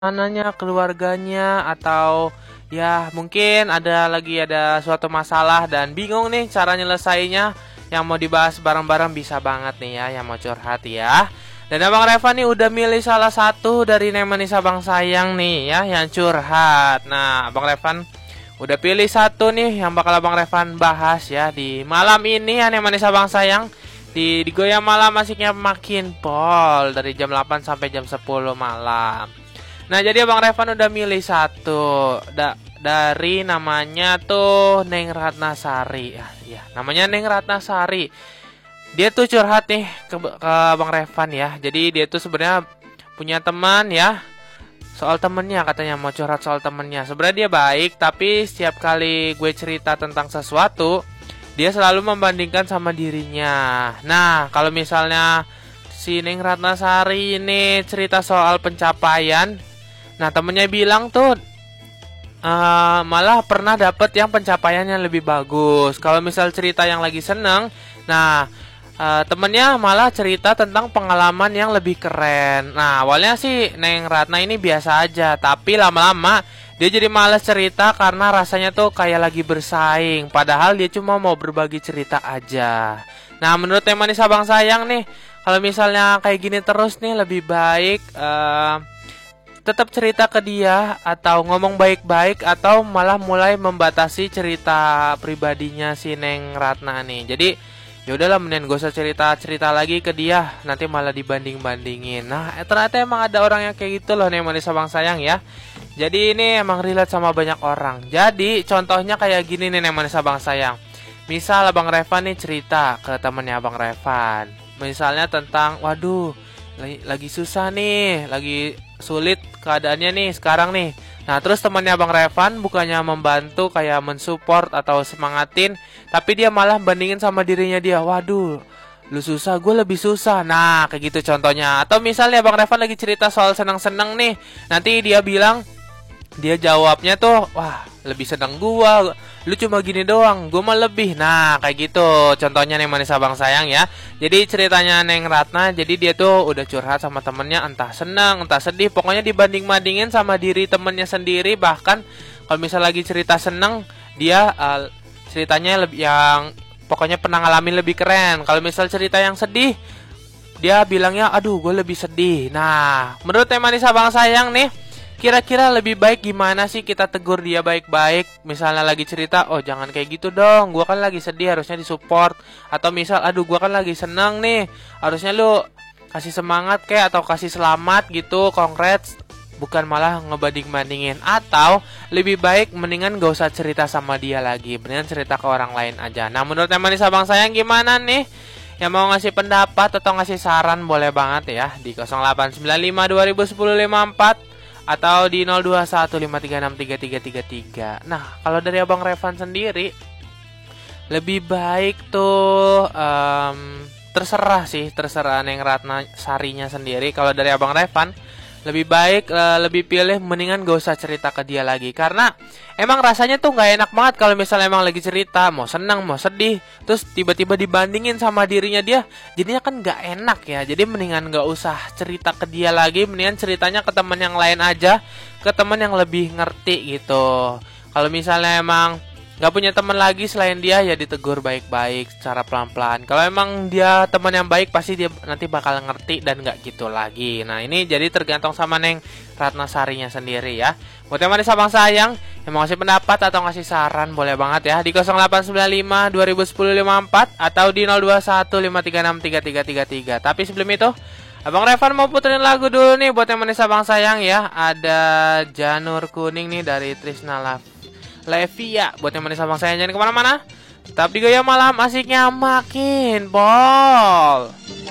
Anaknya, keluarganya, atau ya mungkin ada suatu masalah dan bingung nih cara nyelesainya, yang mau dibahas bareng-bareng bisa banget nih ya, yang mau curhat ya. Dan Abang Reva nih udah milih salah satu dari Nemenis Abang Sayang nih ya, yang curhat. Nah, Abang Revan udah pilih satu nih yang bakal Abang Revan bahas ya di malam ini ya, Nemenis Abang Sayang. Di Goyang Malam Asiknya Makin Pol dari jam 8 sampai jam 10 malam. Nah, jadi Abang Revan udah milih satu dari namanya tuh Neng Ratnasari. Ya, namanya Neng Ratnasari. Dia tuh curhat nih ke Abang Revan ya. Jadi dia tuh sebenarnya punya teman ya. Soal temennya katanya mau curhat soal temennya. Sebenarnya dia baik, tapi setiap kali gue cerita tentang sesuatu, dia selalu membandingkan sama dirinya. Nah, kalau misalnya si Neng Ratnasari ini cerita soal pencapaian, nah, temennya bilang tuh malah pernah dapet yang pencapaiannya lebih bagus. Kalau misal cerita yang lagi seneng, nah temennya malah cerita tentang pengalaman yang lebih keren. Nah, awalnya sih Neng Ratna ini biasa aja, tapi lama-lama dia jadi males cerita karena rasanya tuh kayak lagi bersaing. Padahal dia cuma mau berbagi cerita aja. Nah, menurut Nemenis Abang Sayang nih, kalau misalnya kayak gini terus nih, lebih baik tetap cerita ke dia atau ngomong baik-baik, atau malah mulai membatasi cerita pribadinya si Neng Ratna nih. Jadi ya udahlah, mending gak usah cerita lagi ke dia, nanti malah dibanding-bandingin. Nah, ternyata emang ada orang yang kayak gitu loh nih, Manis Abang Sayang ya. Jadi ini emang relate sama banyak orang. Jadi contohnya kayak gini nih, Manis Abang Sayang. Misal Abang Revan nih cerita ke temennya Abang Revan, misalnya tentang waduh, lagi susah nih, lagi sulit keadaannya nih sekarang nih. Nah, terus temannya Bang Revan bukannya membantu kayak mensupport atau semangatin, tapi dia malah bandingin sama dirinya dia. Waduh, lu susah, gue lebih susah. Nah, kayak gitu contohnya. Atau misalnya Bang Revan lagi cerita soal senang-senang nih, nanti dia jawabnya tuh, wah, lebih senang gua, lu cuma gini doang, gua mah lebih. Nah, kayak gitu contohnya nih, Manis Abang Sayang ya. Jadi ceritanya Neng Ratna, jadi dia tuh udah curhat sama temennya, entah senang entah sedih, pokoknya dibanding-bandingin sama diri temennya sendiri. Bahkan kalau misal lagi cerita senang, dia ceritanya lebih yang pokoknya pernah ngalamin lebih keren. Kalau misal cerita yang sedih, dia bilangnya aduh, gue lebih sedih. Nah, menurut Manis Abang Sayang nih, kira-kira lebih baik gimana sih kita tegur dia baik-baik? Misalnya lagi cerita, oh jangan kayak gitu dong, gua kan lagi sedih, harusnya disupport. Atau misal, aduh gua kan lagi senang nih, harusnya lu kasih semangat kayak, atau kasih selamat gitu, congrats. Bukan malah ngebanding-bandingin. Atau lebih baik mendingan gak usah cerita sama dia lagi, mendingan cerita ke orang lain aja. Nah, menurut Manis Abang Sayang gimana nih? Yang mau ngasih pendapat atau ngasih saran boleh banget ya di 0895 2010 54 atau di 0215363333. Nah, kalau dari Abang Revan sendiri, lebih baik tuh terserah Neng Ratna Sarinya sendiri. Kalau dari Abang Revan, lebih baik lebih pilih mendingan gak usah cerita ke dia lagi, karena emang rasanya tuh gak enak banget kalau misalnya emang lagi cerita, mau senang mau sedih, terus tiba-tiba dibandingin sama dirinya dia, jadinya kan gak enak ya. Jadi mendingan gak usah cerita ke dia lagi, mendingan ceritanya ke teman yang lain aja, ke teman yang lebih ngerti gitu. Kalau misalnya emang gak punya teman lagi selain dia, ya ditegur baik-baik secara pelan-pelan. Kalau emang dia teman yang baik, pasti dia nanti bakal ngerti dan gak gitu lagi. Nah, ini jadi tergantung sama Neng Ratnasarinya sendiri ya. Buat yang Manis Abang Sayang yang mau ngasih pendapat atau ngasih saran, boleh banget ya di 0895 2010 54 atau di 0215363333. Tapi sebelum itu, Abang Revan mau puterin lagu dulu nih buat yang Manis Abang Sayang ya. Ada Janur Kuning nih dari Trisna Levia. Buat yang Manis Abang Sayang jangan kemana-mana, tetap di Goyang Malam Asiknya Makin Pol.